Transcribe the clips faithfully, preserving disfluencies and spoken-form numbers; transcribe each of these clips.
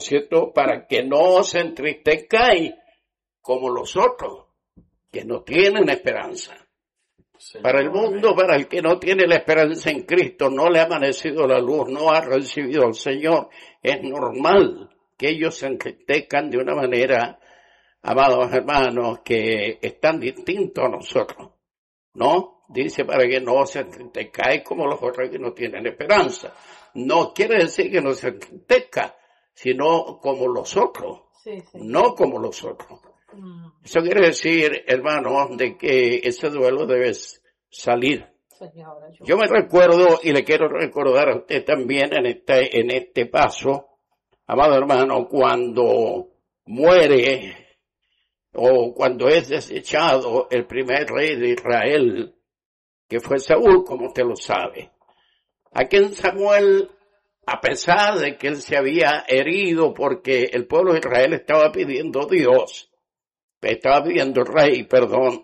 cierto?, para que no se entristezcáis como los otros, que no tienen esperanza. Señor, para el mundo, para el que no tiene la esperanza en Cristo, no le ha amanecido la luz, no ha recibido al Señor, es normal que ellos se entristezcan de una manera, amados hermanos, que es tan distinto a nosotros, ¿no? Dice, para que no se entristezcáis como los otros que no tienen esperanza. No quiere decir que no se entristezca, sino como los otros, sí, sí. No como los otros. Eso quiere decir, hermano, de que ese duelo debe salir. Señora, yo... yo me recuerdo y le quiero recordar a usted también en este, en este paso, amado hermano, cuando muere o cuando es desechado el primer rey de Israel, que fue Saúl, como usted lo sabe. Aquí en Samuel, a pesar de que él se había herido porque el pueblo de Israel estaba pidiendo Dios, estaba pidiendo rey, perdón,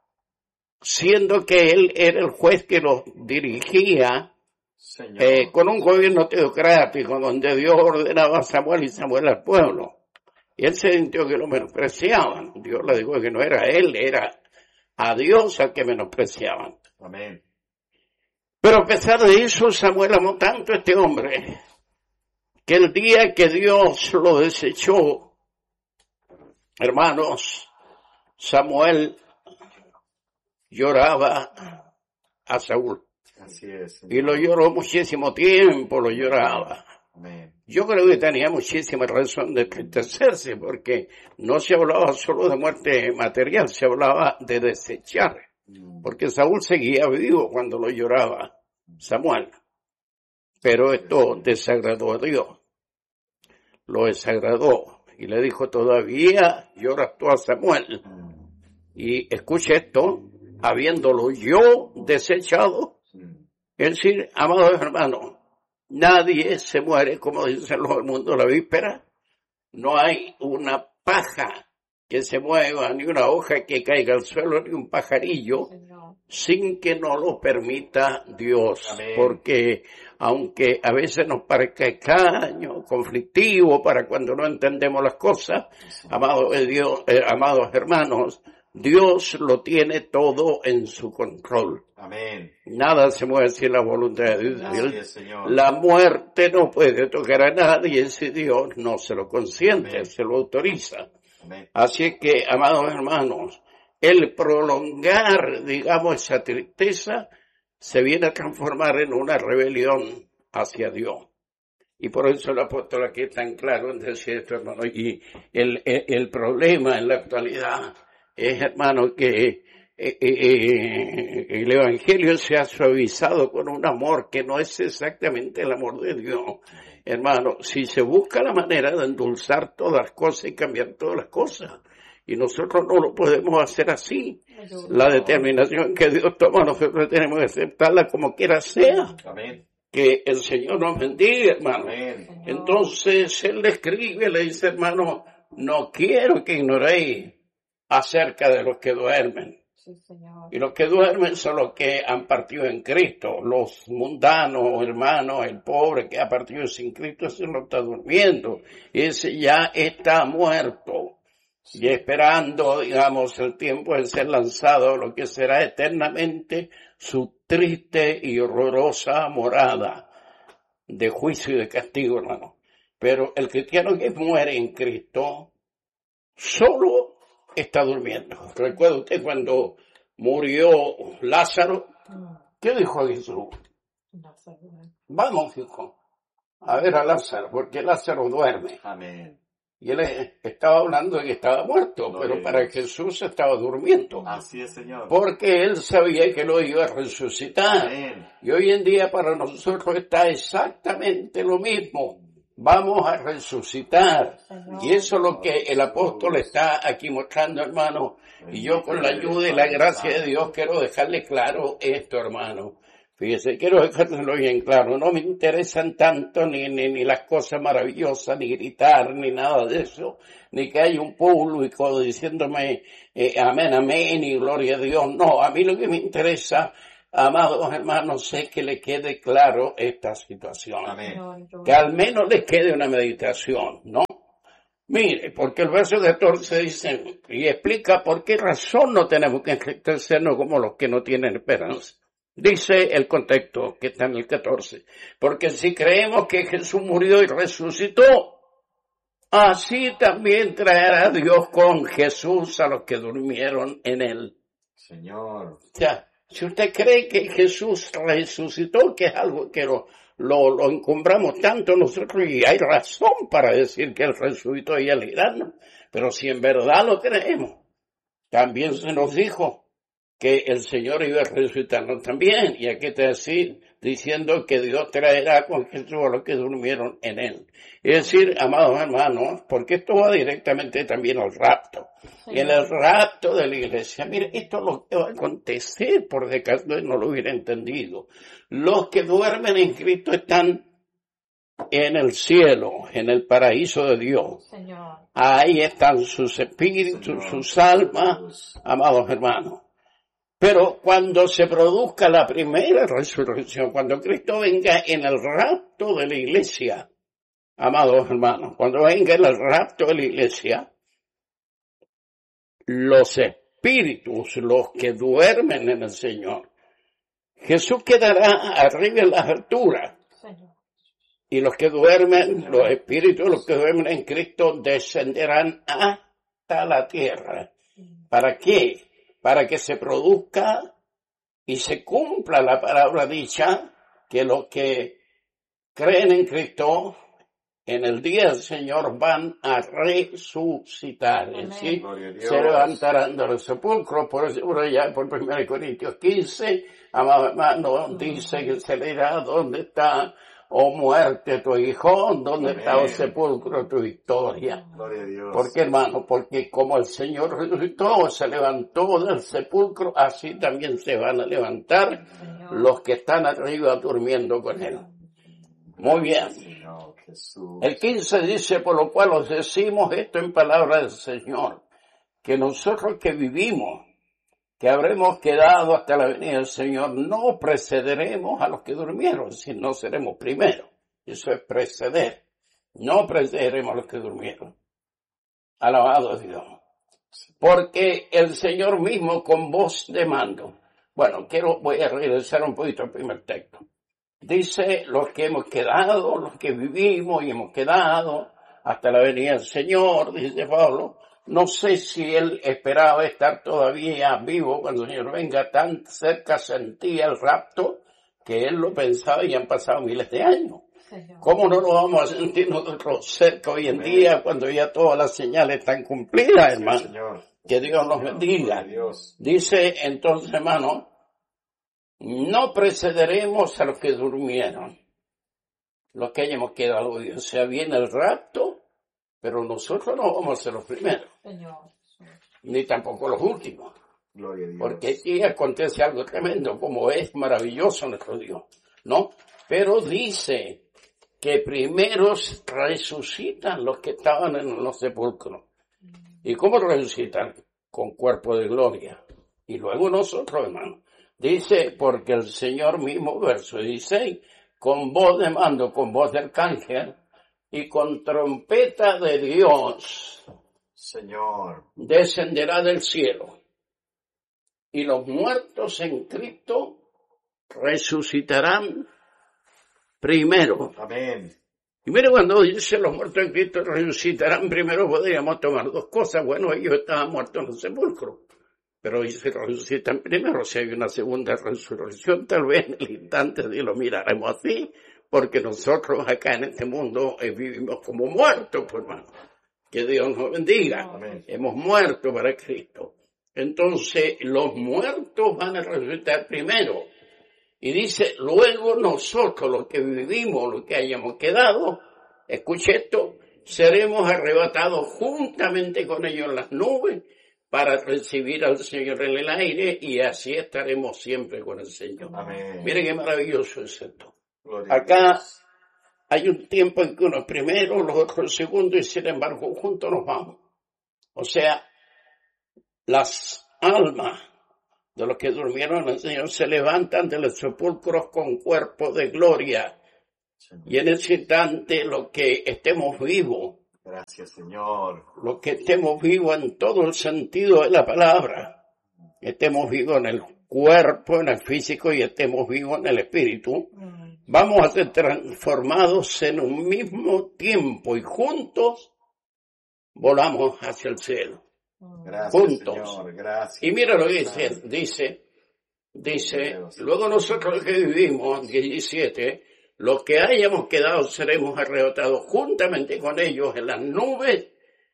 siendo que él era el juez que los dirigía eh, con un gobierno teocrático donde Dios ordenaba a Samuel y Samuel al pueblo. Y él se sintió que lo menospreciaban. Dios le dijo que no era él, era a Dios al que menospreciaban. Amén. Pero a pesar de eso, Samuel amó tanto a este hombre que el día que Dios lo desechó, hermanos, Samuel lloraba a Saúl. Así es. Y lo lloró muchísimo tiempo, lo lloraba. Amén. Yo creo que tenía muchísima razón de entristecerse, porque no se hablaba solo de muerte material, se hablaba de desechar. Porque Saúl seguía vivo cuando lo lloraba Samuel. Pero esto desagradó a Dios. Lo desagradó. Y le dijo, todavía lloras tú a Samuel. Y escuche esto, habiéndolo yo desechado. Es decir, amados hermanos, nadie se muere, como dicen los del mundo la víspera. No hay una paja que se mueva, ni una hoja que caiga al suelo, ni un pajarillo, sin que no lo permita Dios. Amén. Porque aunque a veces nos parezca extraño, conflictivo, para cuando no entendemos las cosas, amados, eh, Dios, eh, amados hermanos, Dios lo tiene todo en su control. Amén. Nada se mueve sin la voluntad de Dios. Sí, la muerte no puede tocar a nadie si Dios no se lo consiente, Amén. Se lo autoriza. Amén. Así que, amados hermanos, el prolongar, digamos, esa tristeza se viene a transformar en una rebelión hacia Dios. Y por eso el apóstol aquí es tan claro en decir esto, hermano. Y el, el, el problema en la actualidad es, hermano, que eh, eh, el evangelio se ha suavizado con un amor que no es exactamente el amor de Dios. Hermano, si se busca la manera de endulzar todas las cosas y cambiar todas las cosas, y nosotros no lo podemos hacer así. La determinación que Dios toma, nosotros tenemos que aceptarla como quiera sea. Amén. Que el Señor nos bendiga, hermano. Amén. Entonces, Él le escribe, le dice, hermano, no quiero que ignoréis acerca de los que duermen. Sí, Señor. Y los que duermen son los que han partido en Cristo. Los mundanos, hermanos, el pobre que ha partido sin Cristo, ese no está durmiendo. Ese ya está muerto. Y esperando, digamos, el tiempo de ser lanzado a lo que será eternamente su triste y horrorosa morada de juicio y de castigo, hermano. Pero el cristiano que muere en Cristo solo está durmiendo. ¿Recuerda usted cuando murió Lázaro? ¿Qué dijo Jesús? Vamos, hijo, a ver a Lázaro, porque Lázaro duerme. Amén. Y él estaba hablando de que estaba muerto, no, pero para Jesús estaba durmiendo. Así es, Señor. Porque él sabía que lo iba a resucitar. Amén. Y hoy en día para nosotros está exactamente lo mismo. Vamos a resucitar. Señor. Y eso es lo que el apóstol está aquí mostrando, hermano. Y yo con la ayuda y la gracia de Dios quiero dejarle claro esto, hermano. Fíjese, quiero dejárselo bien claro, no me interesan tanto ni, ni, ni las cosas maravillosas, ni gritar, ni nada de eso, ni que haya un público diciéndome eh, amén, amén, y gloria a Dios. No, a mí lo que me interesa, amados hermanos, es que le quede claro esta situación. Amén. Que al menos les quede una meditación, ¿no? Mire, porque el verso catorce dice, y explica por qué razón no tenemos que entristecernos como los que no tienen esperanza. Dice el contexto que está en el catorce, porque si creemos que Jesús murió y resucitó, así también traerá Dios con Jesús a los que durmieron en él. Señor. O sea, si usted cree que Jesús resucitó, que es algo que lo, lo, lo encumbramos tanto nosotros, y hay razón para decir que él resucitó y él irá, ¿no? Pero si en verdad lo creemos, también se nos dijo que el Señor iba a resucitarnos también, y aquí te decir, diciendo que Dios traerá con Jesús a los que durmieron en él. Es decir, amados hermanos, porque esto va directamente también al rapto. Sí. Y en el rapto de la iglesia, mire, esto es lo que va a acontecer, por de caso no lo hubiera entendido. Los que duermen en Cristo están en el cielo, en el paraíso de Dios. Señor. Ahí están sus espíritus, Señor, sus almas, amados hermanos. Pero cuando se produzca la primera resurrección, cuando Cristo venga en el rapto de la iglesia, amados hermanos, cuando venga en el rapto de la iglesia, los espíritus, los que duermen en el Señor, Jesús quedará arriba en las alturas. Y los que duermen, los espíritus, los que duermen en Cristo, descenderán hasta la tierra. ¿Para qué? Para que se produzca y se cumpla la palabra dicha, que los que creen en Cristo, en el día del Señor van a resucitar. ¿Sí? Se levantarán de los sepulcros, por eso por allá, por primera Corintios quince, amado hermano, dice que se le dirá dónde está, oh muerte, tu hijo, dónde Amén. Está, oh sepulcro, tu victoria. Gloria a Dios. ¿Por qué, hermano? Porque como el Señor resucitó, se levantó del sepulcro, así también se van a levantar Señor. Los que están arriba durmiendo con él. Muy bien. Señor, Jesús. El quince dice, por lo cual os decimos esto en palabra del Señor, que nosotros que vivimos, que habremos quedado hasta la venida del Señor, no precederemos a los que durmieron, sino seremos primero. Eso es preceder. No precederemos a los que durmieron. Alabado Dios. Porque el Señor mismo con voz de mando. Bueno, quiero, voy a regresar un poquito al primer texto. Dice, los que hemos quedado, los que vivimos y hemos quedado hasta la venida del Señor, dice Pablo. No sé si él esperaba estar todavía vivo cuando el Señor venga. Tan cerca sentía el rapto que él lo pensaba y han pasado miles de años. Señor. ¿Cómo no lo vamos a sentir nosotros cerca hoy en día cuando ya todas las señales están cumplidas, hermano? Señor. Que Dios nos bendiga. Dice entonces, hermano, no precederemos a los que durmieron, los que hayamos quedado hoy. O sea, viene el rapto, pero nosotros no vamos a ser los primeros, Señor. Ni tampoco los últimos. Gloria a Dios. Porque aquí acontece algo tremendo, como es maravilloso nuestro Dios, ¿no? Pero dice que primero resucitan los que estaban en los sepulcros. ¿Y cómo resucitan? Con cuerpo de gloria. Y luego nosotros, hermano. Dice, porque el Señor mismo, verso dieciséis, con voz de mando, con voz del arcángel, y con trompeta de Dios, Señor, descenderá del cielo. Y los muertos en Cristo resucitarán primero. Amén. Y mire, cuando dice los muertos en Cristo resucitarán primero, podríamos tomar dos cosas. Bueno, ellos estaban muertos en el sepulcro, pero ellos se resucitan primero. Si hay una segunda resurrección, tal vez en el instante de lo miraremos así, porque nosotros acá en este mundo eh, vivimos como muertos, pues, hermano. Que Dios nos bendiga. Amén. Hemos muerto para Cristo. Entonces, los muertos van a resucitar primero. Y dice, luego nosotros, los que vivimos, los que hayamos quedado, escuche esto, seremos arrebatados juntamente con ellos en las nubes para recibir al Señor en el aire, y así estaremos siempre con el Señor. Amén. Miren qué maravilloso es esto. Gloria a Acá Dios. hay un tiempo en que uno es primero, los otros segundo, y sin embargo juntos nos vamos. O sea, las almas de los que durmieron en el Señor se levantan de los sepulcros con cuerpo de gloria. Y en ese instante, los que estemos vivos, Gracias, Señor. Los que estemos vivos en todo el sentido de la palabra, estemos vivos en el cuerpo, en el físico y estemos vivos en el espíritu, vamos a ser transformados en un mismo tiempo y juntos volamos hacia el cielo. Gracias, Juntos. Señor. Gracias. Y mira lo que dice, dice, dice, luego nosotros que vivimos, diecisiete, los que hayamos quedado seremos arrebatados juntamente con ellos en las nubes,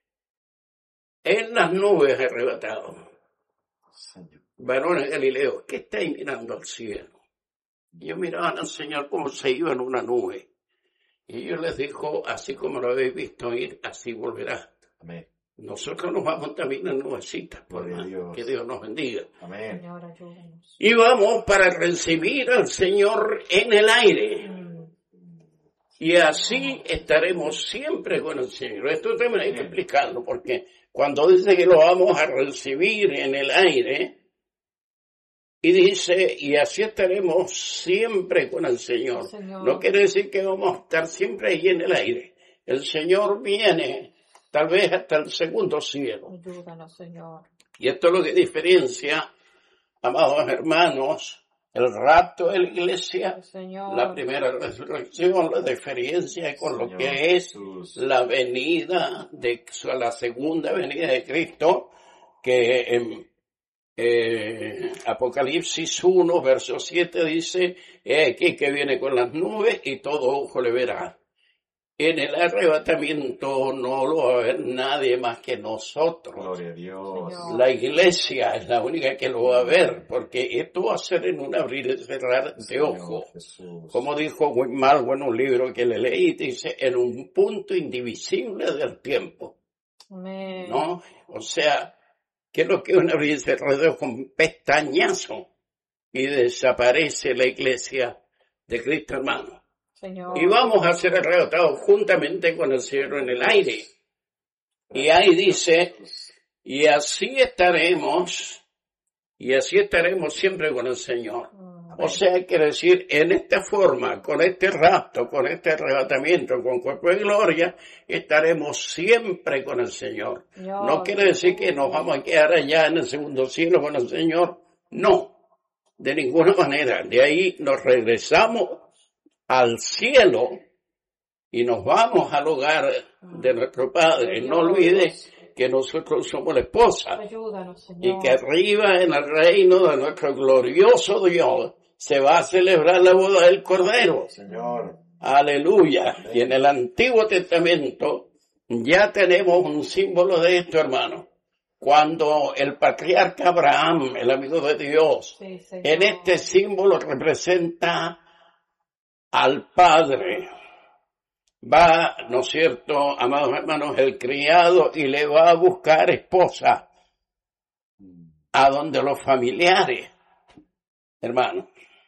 en las nubes arrebatados. Señor. Varones Galileos, ¿qué estáis mirando al cielo? Y ellos miraban al Señor como se iba en una nube. Y ellos les dijo, así como lo habéis visto ir, así volverá. Amén. Nosotros nos vamos también en nubecitas, por Gloria a más. Dios. Que Dios nos bendiga. Amén. Señor, ayúdanos. Y vamos para recibir al Señor en el aire. Y así estaremos siempre con el Señor. Esto también hay que explicarlo, porque cuando dice que lo vamos a recibir en el aire, y dice, y así estaremos siempre con el Señor. Señor. No quiere decir que vamos a estar siempre ahí en el aire. El Señor viene, tal vez hasta el segundo cielo. Ayúdanos, Señor. Y esto es lo que diferencia, amados hermanos, el rapto de la iglesia, Señor. la primera resurrección, la diferencia con lo Señor que es Jesús. la venida de, la segunda venida de Cristo, que en eh, Apocalipsis uno, verso siete dice, he aquí que viene con las nubes y todo ojo le verá. En el arrebatamiento no lo va a ver nadie más que nosotros. Gloria a Dios. Señor. La iglesia es la única que lo va a ver, porque esto va a ser en un abrir y cerrar de Señor ojo. Jesús. Como dijo Malvo en un libro que le leí, dice, en un punto indivisible del tiempo, Amén. ¿no? O sea, ¿qué es lo que es un abrir y cerrar de ojo? Un pestañazo y desaparece la iglesia de Cristo, hermano. Señor. Y vamos a ser arrebatados juntamente con el Señor en el aire. Y ahí dice, y así estaremos, y así estaremos siempre con el Señor. O sea, quiere decir, en esta forma, con este rapto, con este arrebatamiento, con cuerpo de gloria, estaremos siempre con el Señor. Señor. No quiere decir que nos vamos a quedar allá en el segundo cielo con el Señor. No, de ninguna manera. De ahí nos regresamos al cielo y nos vamos al hogar de nuestro Padre. No olvides que nosotros somos la esposa Ayúdanos, Señor. y que arriba en el reino de nuestro glorioso Dios se va a celebrar la boda del Cordero. Señor. Aleluya. Y en el Antiguo Testamento ya tenemos un símbolo de esto, hermano. Cuando el patriarca Abraham, el amigo de Dios, Sí, Señor. en este símbolo representa al Padre. Va, ¿no es cierto, amados hermanos, el criado y le va a buscar esposa a donde los familiares, hermanos.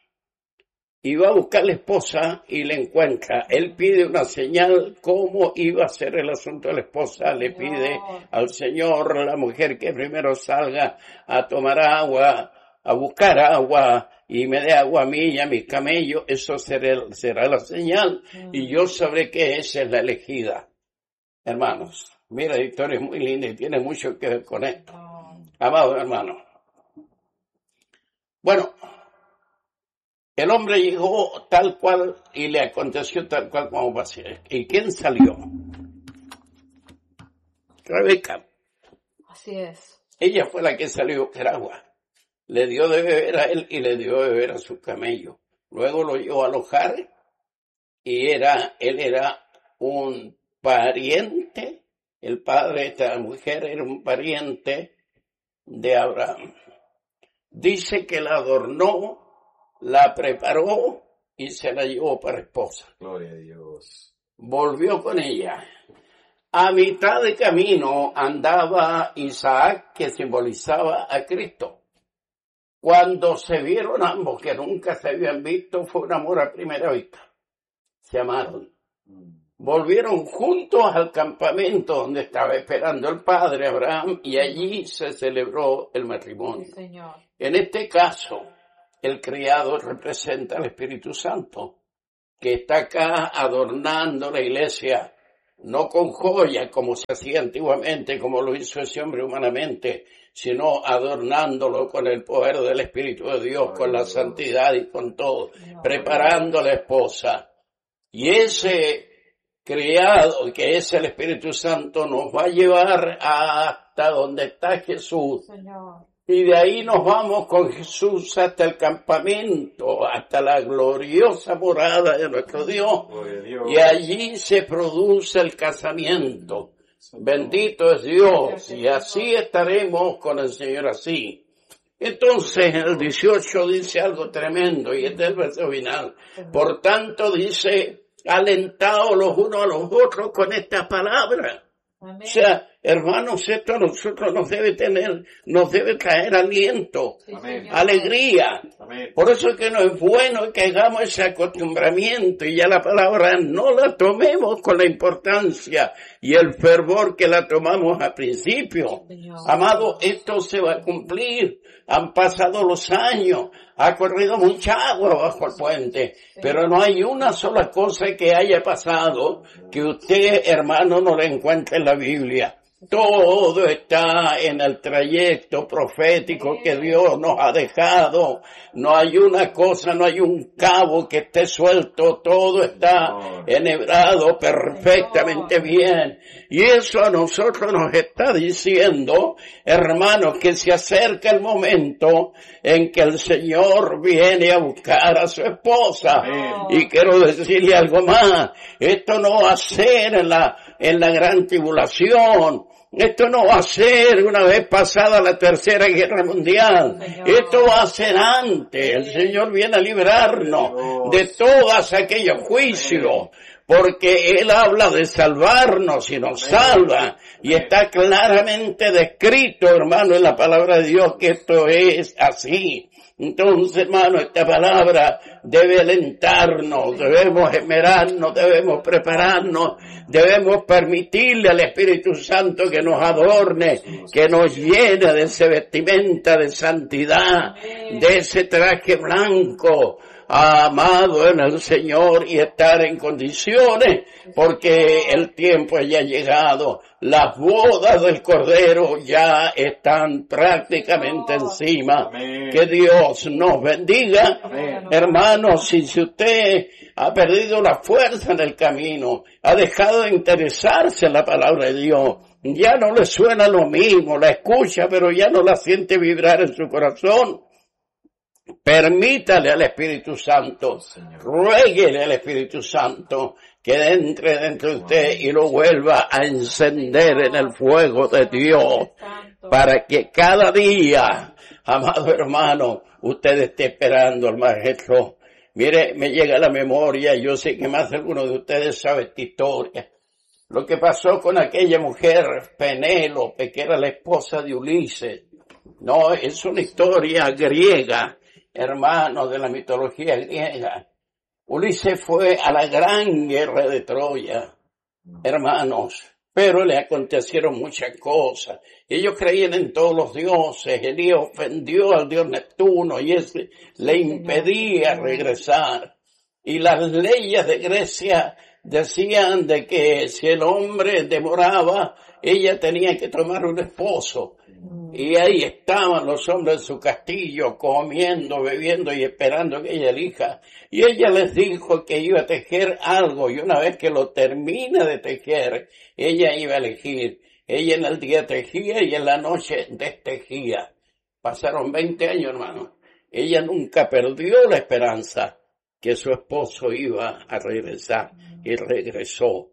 Y va a buscar la esposa y le encuentra. Él pide una señal, cómo iba a ser el asunto de la esposa. Le Señor. pide al Señor, la mujer que primero salga a tomar agua, a buscar agua, y me dé agua a mí y a mis camellos, eso será, será la señal, y yo sabré que esa es la elegida. Hermanos, mira, la historia es muy linda y tiene mucho que ver con esto. Amado hermano. Bueno, el hombre llegó tal cual y le aconteció tal cual como va a ser. ¿Y quién salió? Rebeca. Así es. Ella fue la que salió a buscar agua. Le dio de beber a él y le dio de beber a su camello. Luego lo llevó a alojar y era, él era un pariente, el padre de esta mujer era un pariente de Abraham. Dice que la adornó, la preparó y se la llevó para esposa. Gloria a Dios. Volvió con ella. A mitad de camino andaba Isaac, que simbolizaba a Cristo. Cuando se vieron ambos, que nunca se habían visto, fue un amor a primera vista. Se amaron. Volvieron juntos al campamento donde estaba esperando el padre Abraham y allí se celebró el matrimonio. Sí, Señor. En este caso, el criado representa al Espíritu Santo, que está acá adornando la iglesia no con joyas como se hacía antiguamente, como lo hizo ese hombre humanamente, sino adornándolo con el poder del Espíritu de Dios, con la santidad y con todo, preparando a la esposa. Y ese criado, que es el Espíritu Santo, nos va a llevar hasta donde está Jesús. Señor. Y de ahí nos vamos con Jesús hasta el campamento, hasta la gloriosa morada de nuestro Dios. Y allí se produce el casamiento. Bendito es Dios. Y así estaremos con el Señor así. Entonces el dieciocho dice algo tremendo y es del verso final. Por tanto dice, alentaos los unos a los otros con esta palabra. Amén. O sea, hermanos, esto a nosotros nos debe tener, nos debe traer aliento, Sí, Amén. Señor. alegría. Amén. Por eso es que no es bueno que hagamos ese acostumbramiento y ya la palabra no la tomemos con la importancia y el fervor que la tomamos al principio. Señor. Amado, esto se va a cumplir. Han pasado los años, ha corrido mucha agua bajo el puente, pero no hay una sola cosa que haya pasado que usted, hermano, no la encuentre en la Biblia. Todo está en el trayecto profético que Dios nos ha dejado. No hay una cosa, no hay un cabo que esté suelto. Todo está enhebrado perfectamente bien. Y eso a nosotros nos está diciendo, hermanos, que se acerca el momento en que el Señor viene a buscar a su esposa. Amén. Y quiero decirle algo más. Esto no va a ser en la, en la gran tribulación. Esto no va a ser una vez pasada la tercera guerra mundial. Señor. Esto va a ser antes. El Señor viene a librarnos de todos aquellos juicios. Porque Él habla de salvarnos y nos salva. Y está claramente descrito, hermano, en la palabra de Dios que esto es así. Entonces, hermano, esta palabra debe alentarnos, debemos esmerarnos, debemos prepararnos, debemos permitirle al Espíritu Santo que nos adorne, que nos llene de esa vestimenta de santidad, de ese traje blanco, amado en el Señor, y estar en condiciones, porque el tiempo ya ha llegado. Las bodas del Cordero ya están prácticamente encima. Amén. Que Dios nos bendiga. Amén. Hermanos, si usted ha perdido la fuerza en el camino, ha dejado de interesarse en la palabra de Dios, ya no le suena lo mismo, la escucha, pero ya no la siente vibrar en su corazón, permítale al Espíritu Santo, ruéguele al Espíritu Santo que entre dentro de usted y lo vuelva a encender en el fuego de Dios, para que cada día, amado hermano, usted esté esperando al Maestro. Mire, me llega a la memoria, yo sé que más de alguno de ustedes sabe esta historia. Lo que pasó con aquella mujer, Penélope, que era la esposa de Ulises. No, es una historia griega, hermano, de la mitología griega. Ulises fue a la gran guerra de Troya, hermanos, pero le acontecieron muchas cosas. Ellos creían en todos los dioses. Elías ofendió al dios Neptuno y ese le impedía regresar. Y las leyes de Grecia decían de que si el hombre demoraba, ella tenía que tomar un esposo. Y ahí estaban los hombres en su castillo, comiendo, bebiendo y esperando que ella elija. Y ella les dijo que iba a tejer algo, y una vez que lo termina de tejer, ella iba a elegir. Ella en el día tejía y en la noche destejía. Pasaron veinte años, hermano. Ella nunca perdió la esperanza que su esposo iba a regresar, y regresó.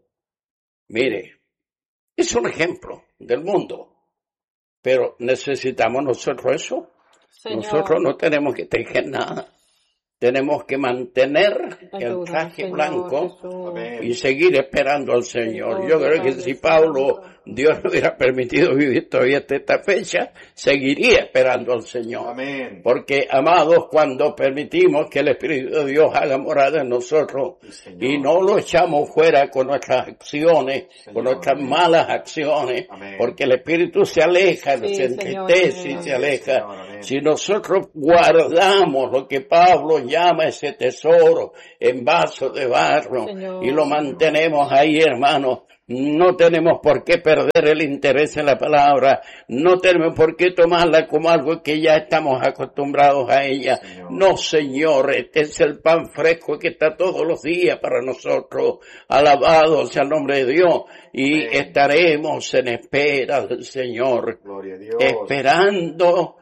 Mire, es un ejemplo del mundo. Pero necesitamos nosotros eso. Señor. Nosotros no tenemos que tejer nada. Tenemos que mantener el Ayúdanos, traje Señor blanco Jesús. Amén. y seguir esperando al Señor. Señor, Yo creo que Padre si Santo. Pablo, Dios le hubiera permitido vivir todavía hasta esta fecha, seguiría esperando al Señor. Amén. Porque, amados, cuando permitimos que el Espíritu de Dios haga morada en nosotros Sí, Señor. y no lo echamos fuera con nuestras acciones, Señor. con nuestras malas acciones, Amén. porque el Espíritu se aleja, Sí, se Señor, entristece y amén. se aleja. Señor, amén. Si nosotros guardamos lo que Pablo llama ese tesoro en vaso de barro Señor. y lo mantenemos ahí, hermanos, No tenemos por qué perder el interés en la palabra. No tenemos por qué tomarla como algo que ya estamos acostumbrados a ella. Señor. No, Señor, este es el pan fresco que está todos los días para nosotros. Alabado sea el nombre de Dios. Y Amén. Estaremos en espera del Señor. Gloria a Dios. Esperando,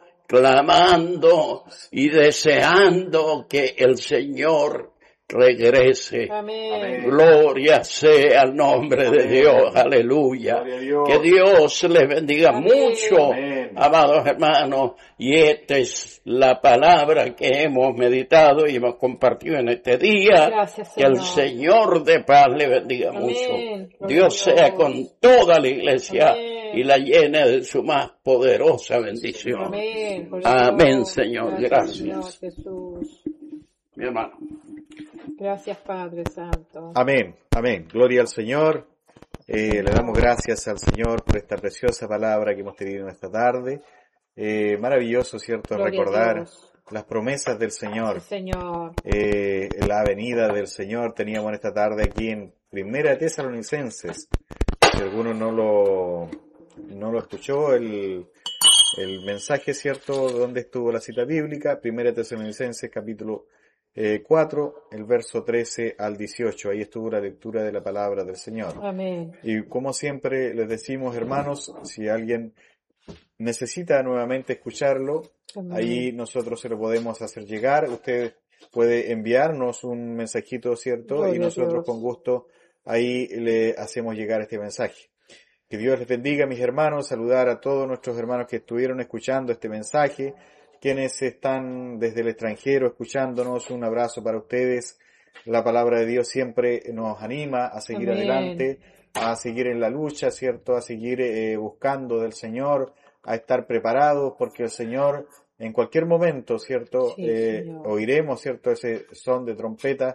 clamando y deseando que el Señor regrese. Amén. Gloria sea el nombre Amén. De Dios. Aleluya. Dios. Que Dios les bendiga Amén. Mucho, Amén. Amados hermanos. Y esta es la palabra que hemos meditado y hemos compartido en este día. Gracias, que el Señor de paz le bendiga Amén. Mucho. Dios sea con toda la iglesia Amén. Y la llene de su más poderosa bendición. Amén, Amén Señor. Gracias. Gracias. Jesús. Mi hermano. Gracias, Padre Santo. Amén, amén. Gloria al Señor. Eh, le damos gracias al Señor por esta preciosa palabra que hemos tenido en esta tarde. Eh, maravilloso, ¿cierto? Gloria recordar las promesas del Señor. Sí, Señor. Eh, la venida del Señor. Teníamos en esta tarde aquí en Primera Tesalonicenses. Si alguno no lo, no lo escuchó, el, el mensaje, ¿cierto? ¿Dónde estuvo la cita bíblica? Primera Tesalonicenses, capítulo Eh, cuatro, el verso trece al dieciocho, ahí estuvo la lectura de la palabra del Señor. Amén. Y como siempre les decimos, hermanos, si alguien necesita nuevamente escucharlo, Amén. Ahí nosotros se lo podemos hacer llegar. Usted puede enviarnos un mensajito, ¿cierto? Gloria y nosotros con gusto ahí le hacemos llegar este mensaje. Que Dios les bendiga, mis hermanos, saludar a todos nuestros hermanos que estuvieron escuchando este mensaje. Quienes están desde el extranjero escuchándonos, un abrazo para ustedes. La palabra de Dios siempre nos anima a seguir Amén. Adelante, a seguir en la lucha, ¿cierto? A seguir eh, buscando del Señor, a estar preparados, porque el Señor en cualquier momento, ¿cierto? Sí, eh, oiremos, ¿cierto? Ese son de trompeta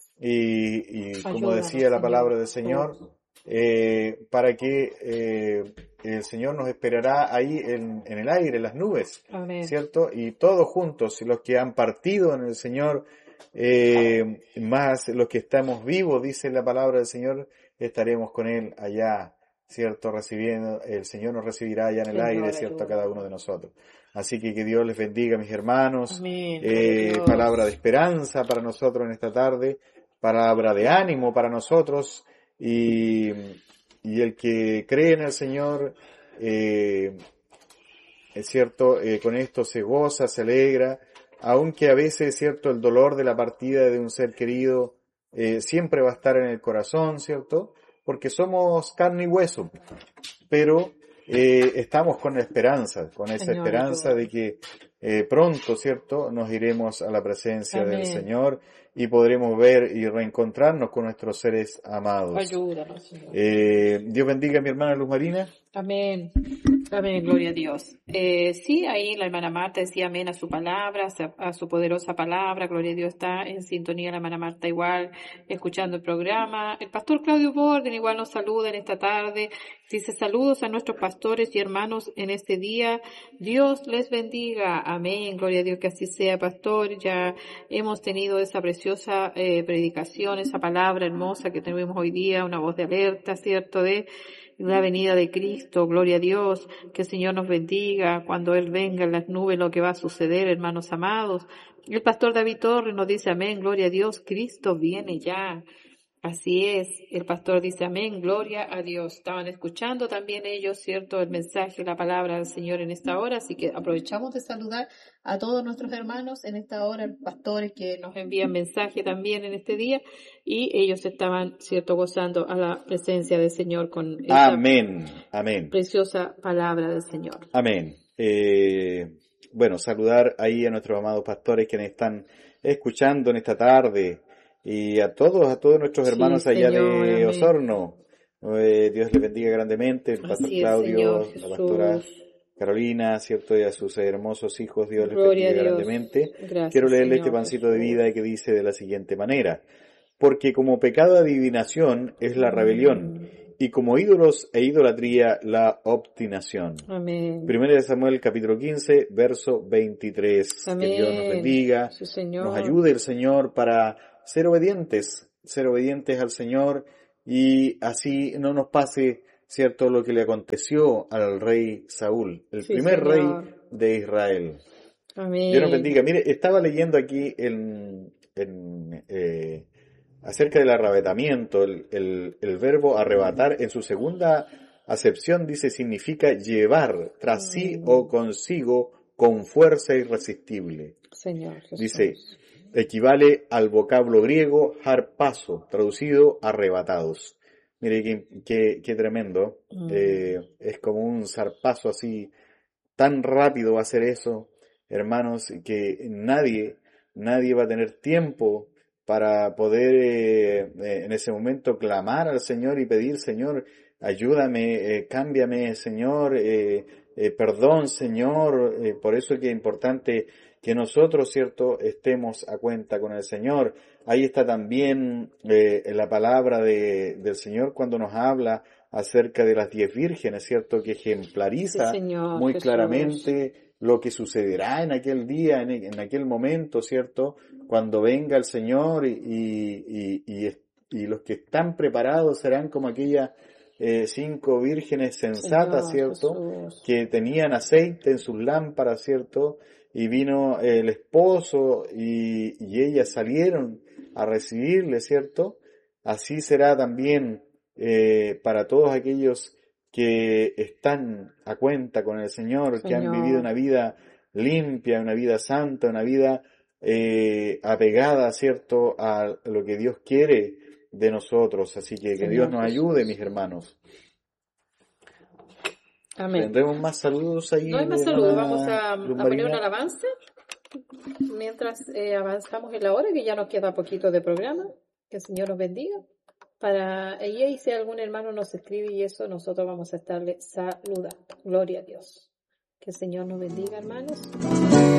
y, y como decía la palabra del Señor, eh, para que eh, el Señor nos esperará ahí en, en el aire, en las nubes, Amén. ¿Cierto? Y todos juntos, los que han partido en el Señor, eh, más los que estamos vivos, dice la palabra del Señor, estaremos con Él allá, ¿cierto? Recibiendo, el Señor nos recibirá allá en el Señor, aire, ¿cierto? A cada uno de nosotros. Así que que Dios les bendiga, mis hermanos. Amén. Eh, palabra de esperanza para nosotros en esta tarde, palabra de ánimo para nosotros. Y, y el que cree en el Señor, eh, es cierto, eh, con esto se goza, se alegra, aunque a veces, es cierto, el dolor de la partida de un ser querido eh, siempre va a estar en el corazón, ¿cierto? Porque somos carne y hueso, pero eh, estamos con la esperanza, con esa Señor, esperanza Dios. De que eh, pronto, ¿cierto?, nos iremos a la presencia Amén. Del Señor y podremos ver y reencontrarnos con nuestros seres amados. Ayúdanos, Señor. Eh, Dios bendiga a mi hermana Luz Marina. Amén. Amén, gloria a Dios. Eh, sí, ahí la hermana Marta decía amén a su palabra, a su poderosa palabra. Gloria a Dios, está en sintonía la hermana Marta igual, escuchando el programa. El pastor Claudio Borden igual nos saluda en esta tarde. Dice saludos a nuestros pastores y hermanos en este día. Dios les bendiga. Amén. Gloria a Dios, que así sea, pastor. Ya hemos tenido esa preciosa eh, predicación, esa palabra hermosa que tenemos hoy día, una voz de alerta, ¿cierto?, de la venida de Cristo. Gloria a Dios, que el Señor nos bendiga cuando Él venga en las nubes, lo que va a suceder, hermanos amados. El pastor David Torres nos dice amén, gloria a Dios, Cristo viene ya. Así es, el pastor dice amén, gloria a Dios. Estaban escuchando también ellos, ¿cierto?, el mensaje, la palabra del Señor en esta hora, así que aprovechamos de saludar a todos nuestros hermanos en esta hora, pastores que nos envían mensaje también en este día, y ellos estaban, ¿cierto?, gozando a la presencia del Señor con esta amén, amén. Preciosa palabra del Señor. Amén. Eh, bueno, saludar ahí a nuestros amados pastores que nos están escuchando en esta tarde. Y a todos, a todos nuestros hermanos sí, allá Señor, de Osorno. Eh, Dios les bendiga grandemente. El pastor Así Claudio, es, la pastora Carolina, ¿cierto? Y a sus hermosos hijos, Dios les Gloria bendiga grandemente. Gracias, Quiero leerle Señor, este pancito Jesús. De vida que dice de la siguiente manera. Porque como pecado de adivinación es la rebelión, mm. y como ídolos e idolatría la obstinación. Amén. Primera de Samuel, capítulo quince, verso veintitrés. Amén. Que Dios nos bendiga, sí, Señor. nos ayude el Señor para ser obedientes, ser obedientes al Señor y así no nos pase, cierto, lo que le aconteció al rey Saúl, el Sí, primer Señor. rey de Israel. Amén. Dios nos bendiga. Mire, estaba leyendo aquí en, en, eh, acerca del arrebatamiento, el, el, el verbo arrebatar en su segunda acepción dice significa llevar tras sí Mm. o consigo con fuerza irresistible. Señor Jesús. Dice, equivale al vocablo griego harpazo, traducido arrebatados. Mire qué, qué, qué tremendo. Mm. Eh, es como un zarpazo así, tan rápido va a ser eso, hermanos, que nadie, nadie va a tener tiempo para poder eh, eh, en ese momento clamar al Señor y pedir, Señor, ayúdame, eh, cámbiame, Señor, eh, eh, perdón, Señor. Eh, por eso es que es importante que nosotros, ¿cierto?, estemos a cuenta con el Señor. Ahí está también eh, la palabra de, del Señor cuando nos habla acerca de las diez vírgenes, ¿cierto?, que ejemplariza Sí, Señor muy Jesús. claramente lo que sucederá en aquel día, en, en aquel momento, ¿cierto?, cuando venga el Señor y, y, y, y, y los que están preparados serán como aquellas eh, cinco vírgenes sensatas, Señor ¿cierto?, Jesús. que tenían aceite en sus lámparas, ¿cierto?, y vino el esposo y, y ellas salieron a recibirle, ¿cierto? Así será también eh, para todos aquellos que están a cuenta con el Señor, que han Señor. vivido una vida limpia, una vida santa, una vida eh, apegada, ¿cierto?, a lo que Dios quiere de nosotros. Así que que Señor Dios nos Jesús. ayude, mis hermanos. Amén. ¿Tendremos más saludos ahí? No hay más hermana saludos. Vamos a, Luz a poner Marina? un alabanza mientras eh, avanzamos en la hora, que ya nos queda poquito de programa. Que el Señor nos bendiga. Para ella, y si algún hermano nos escribe y eso, nosotros vamos a estarle saludando. Gloria a Dios. Que el Señor nos bendiga, hermanos.